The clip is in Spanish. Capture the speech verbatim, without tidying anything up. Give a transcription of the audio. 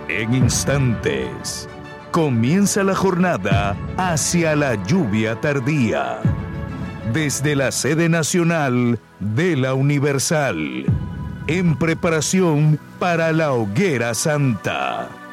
En instantes, comienza la jornada hacia la lluvia tardía. Desde la sede nacional de la Universal, en preparación para la Hoguera Santa.